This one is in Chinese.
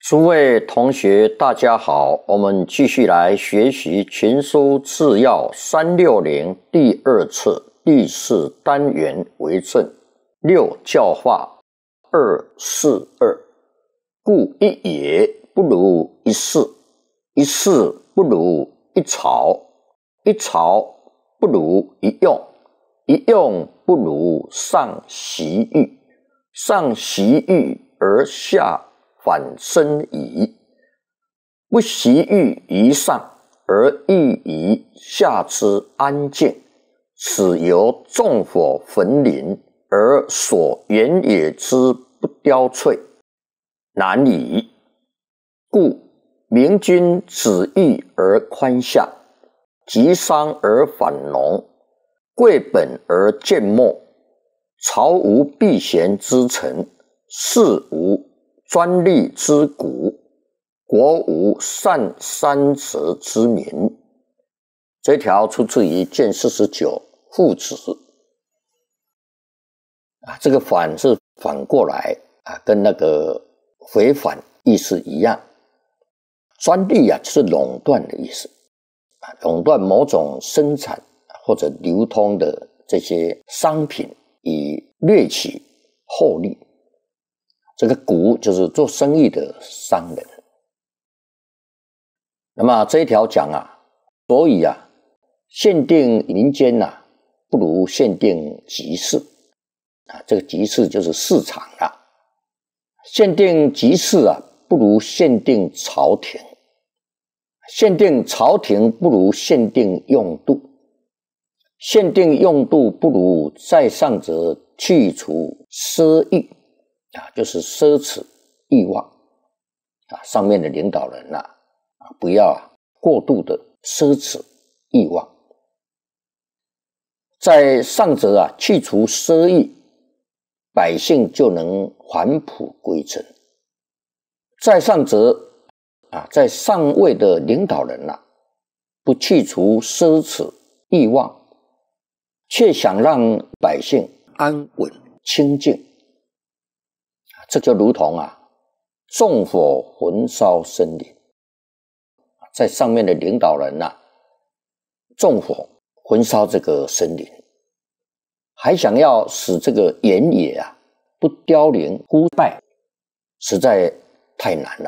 诸位同学，大家好，我们继续来学习群书治要360第二册第4单元为正6教化242。故一也不如一事，一事不如一朝，一朝不如一用，一用不如上习欲，上习欲而下反生疑，不习欲于上，而欲于下之安静，此由纵火焚林而所原野之不凋翠，难矣。故明君止欲而宽下，急伤而反农，贵本而渐没，朝无避嫌之臣，事无专利之古，国无善三哲之民。这条出自于卷49父子。这个反是反过来跟那个回反意思一样。专利就是垄断的意思，垄断某种生产或者流通的这些商品，以掠取厚利。这个古就是做生意的商人。那么这一条讲所以限定民间不如限定集市这个集市就是市场限定集市不如限定朝廷，限定朝廷不如限定用度，限定用度不如在上者去除奢欲就是奢侈欲望上面的领导人不要过度的奢侈欲望，在上者去除奢欲，百姓就能返璞归真。在上者在上位的领导人不去除奢侈欲望，却想让百姓安稳清静，这就如同纵火焚烧森林。在上面的领导人纵火焚烧这个森林，还想要使这个原野不凋零枯败，实在太难了。